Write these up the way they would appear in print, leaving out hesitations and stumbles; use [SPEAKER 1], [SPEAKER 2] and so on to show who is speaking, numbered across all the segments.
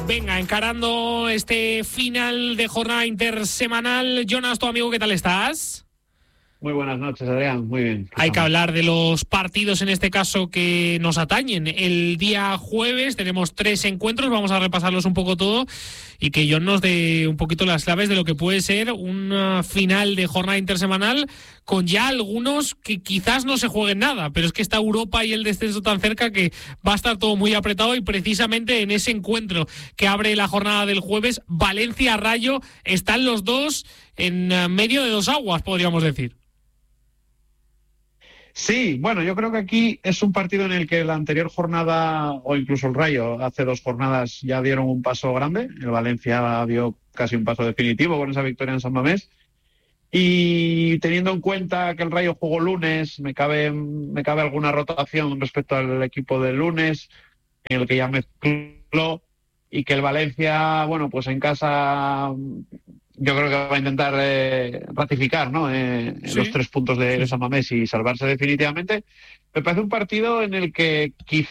[SPEAKER 1] Venga, encarando este final de jornada intersemanal. Jonas, tu amigo, ¿qué tal estás?
[SPEAKER 2] Muy buenas noches, Adrián. Muy bien.
[SPEAKER 1] Hay que hablar de los partidos, en este caso, que nos atañen. El día jueves tenemos 3 encuentros, vamos a repasarlos un poco todo y que John nos dé un poquito las claves de lo que puede ser una final de jornada intersemanal con ya algunos que quizás no se jueguen nada, pero es que está Europa y el descenso tan cerca que va a estar todo muy apretado, y precisamente en ese encuentro que abre la jornada del jueves, Valencia-Rayo, están los dos en medio de dos aguas, podríamos decir.
[SPEAKER 2] Sí, bueno, yo creo que aquí es un partido en el que la anterior jornada, o incluso el Rayo, hace 2 jornadas ya dieron un paso grande. El Valencia dio casi un paso definitivo con esa victoria en San Mamés. Y teniendo en cuenta que el Rayo jugó lunes, me cabe alguna rotación respecto al equipo del lunes, en el que ya mezcló, y que el Valencia, bueno, pues en casa yo creo que va a intentar ratificar, ¿no?
[SPEAKER 1] Sí.
[SPEAKER 2] Los 3 puntos de San Mamés y salvarse definitivamente. Me parece un partido en el que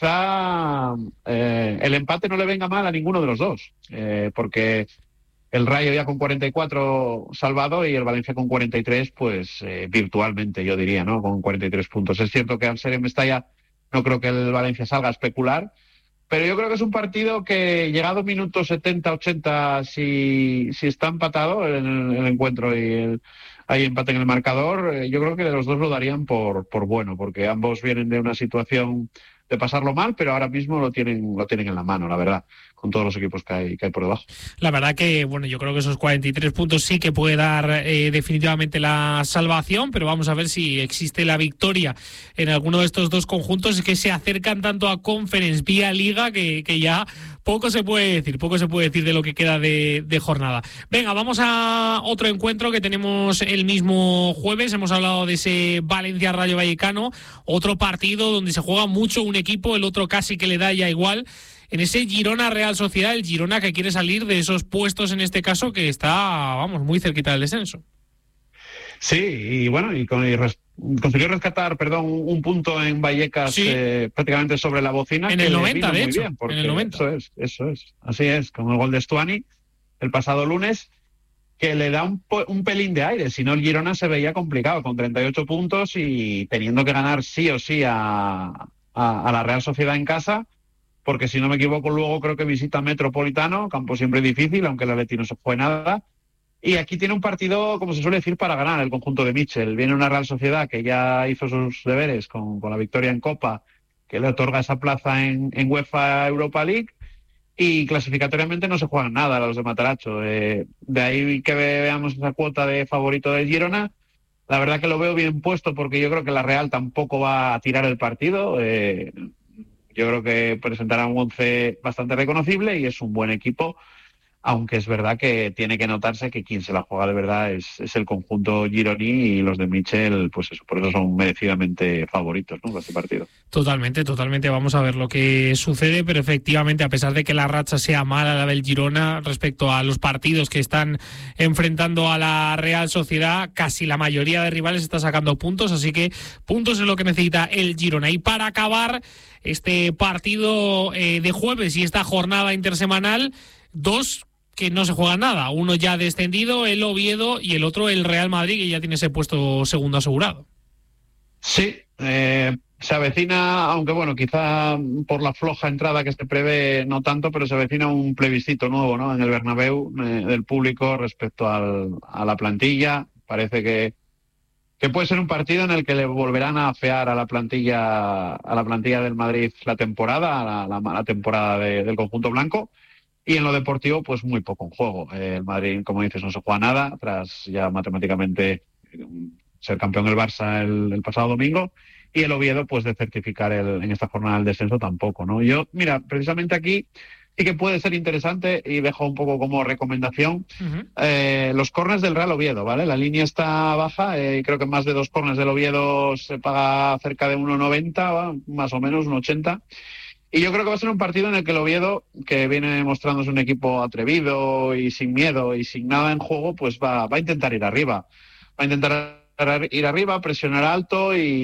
[SPEAKER 2] quizá el empate no le venga mal a ninguno de los dos, porque el Rayo ya con 44 salvado y el Valencia con 43, pues virtualmente, yo diría, ¿no? Con 43 puntos. Es cierto que al ser en Mestalla no creo que el Valencia salga a especular, pero yo creo que es un partido que, llegado minutos 70, 80, si está empatado el encuentro y hay empate en el marcador, yo creo que los dos lo darían por bueno, porque ambos vienen de una situación de pasarlo mal, pero ahora mismo lo tienen en la mano, la verdad, con todos los equipos que hay por debajo.
[SPEAKER 1] La verdad que, bueno, yo creo que esos 43 puntos sí que puede dar definitivamente la salvación, pero vamos a ver si existe la victoria en alguno de estos dos conjuntos, que se acercan tanto a Conference vía Liga que ya poco se puede decir de lo que queda de jornada. Venga, vamos a otro encuentro que tenemos el mismo jueves. Hemos hablado de ese Valencia-Rayo Vallecano, otro partido donde se juega mucho un equipo, el otro casi que le da ya igual. En ese Girona-Real Sociedad, el Girona que quiere salir de esos puestos, en este caso, que está, vamos, muy cerquita del descenso.
[SPEAKER 2] Sí, y bueno, consiguió rescatar, un punto en Vallecas,
[SPEAKER 1] sí,
[SPEAKER 2] prácticamente sobre la bocina.
[SPEAKER 1] En
[SPEAKER 2] que
[SPEAKER 1] el 90,
[SPEAKER 2] vino
[SPEAKER 1] de
[SPEAKER 2] muy
[SPEAKER 1] hecho.
[SPEAKER 2] Bien, porque
[SPEAKER 1] en el 90.
[SPEAKER 2] Eso es. Así es, con el gol de Stuani el pasado lunes, que le da un pelín de aire. Si no, el Girona se veía complicado, con 38 puntos y teniendo que ganar sí o sí a la Real Sociedad en casa, porque si no me equivoco, luego creo que visita Metropolitano, campo siempre difícil, aunque el Atleti no se juegue nada. Y aquí tiene un partido, como se suele decir, para ganar el conjunto de Michel. Viene una Real Sociedad que ya hizo sus deberes con la victoria en Copa, que le otorga esa plaza en UEFA Europa League, y clasificatoriamente no se juegan nada los de Mataracho. De ahí que veamos esa cuota de favorito del Girona. La verdad que lo veo bien puesto, porque yo creo que la Real tampoco va a tirar el partido. Yo creo que presentará un 11 bastante reconocible y es un buen equipo, aunque es verdad que tiene que notarse que quien se la juega de verdad es el conjunto gironí, y los de Michel, pues eso, por eso son merecidamente favoritos, ¿no?, para este partido.
[SPEAKER 1] Totalmente. Vamos a ver lo que sucede, pero efectivamente, a pesar de que la racha sea mala la del Girona respecto a los partidos que están enfrentando a la Real Sociedad, casi la mayoría de rivales está sacando puntos, así que puntos es lo que necesita el Girona. Y para acabar este partido de jueves y esta jornada intersemanal, 2 que no se juega nada, uno ya descendido, el Oviedo, y el otro el Real Madrid, que ya tiene ese puesto segundo asegurado.
[SPEAKER 2] Sí, se avecina, aunque bueno, quizá por la floja entrada que se prevé no tanto, pero se avecina un plebiscito nuevo, ¿no?, en el Bernabéu, del público respecto a la plantilla. Parece que puede ser un partido en el que le volverán a afear a la plantilla del Madrid la temporada, la temporada del conjunto blanco. Y en lo deportivo, pues muy poco en juego. El Madrid, como dices, no se juega nada, tras ya matemáticamente ser campeón el Barça el pasado domingo, y el Oviedo, pues de certificar en esta jornada el descenso tampoco, ¿no? Yo, mira, precisamente aquí sí que puede ser interesante, y dejo un poco como recomendación los córners del Real Oviedo, ¿vale? La línea está baja, creo que más de 2 córners del Oviedo se paga cerca de 1,90, más o menos 1,80. Y yo creo que va a ser un partido en el que el Oviedo, que viene mostrándose un equipo atrevido y sin miedo y sin nada en juego, pues va a intentar ir arriba. Va a intentar ir arriba, presionar alto y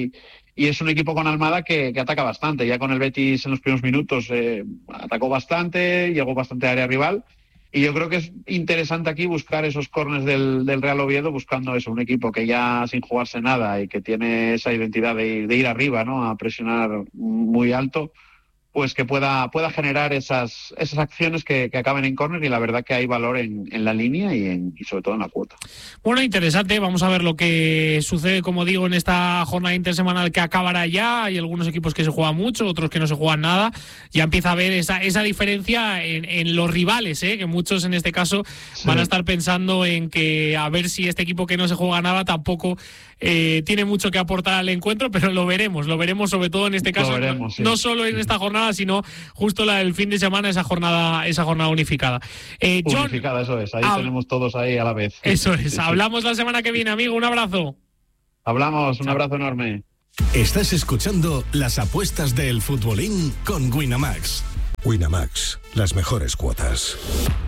[SPEAKER 2] y es un equipo con Almada que ataca bastante. Ya con el Betis en los primeros minutos atacó bastante, llegó bastante a área rival. Y yo creo que es interesante aquí buscar esos córners del Real Oviedo, buscando eso, un equipo que ya sin jugarse nada y que tiene esa identidad de ir arriba, ¿no? A presionar muy alto, pues que pueda generar esas acciones que acaben en córner, y la verdad que hay valor en la línea y sobre todo en la cuota.
[SPEAKER 1] Bueno, interesante, vamos a ver lo que sucede, como digo, en esta jornada intersemanal que acabará ya. Hay algunos equipos que se juegan mucho, otros que no se juegan nada. Ya empieza a haber esa diferencia en los rivales, que muchos en este caso van a estar pensando en que a ver si este equipo que no se juega nada tampoco tiene mucho que aportar al encuentro, pero lo veremos sobre todo en este caso, no solo en esta jornada, sino justo la del fin de semana, esa jornada unificada. John,
[SPEAKER 2] unificada, eso es, ahí tenemos todos ahí a la vez.
[SPEAKER 1] Eso es, hablamos la semana que viene, amigo, un abrazo.
[SPEAKER 2] Hablamos, un abrazo enorme.
[SPEAKER 3] Estás escuchando las apuestas del futbolín con Winamax. Winamax, las mejores cuotas.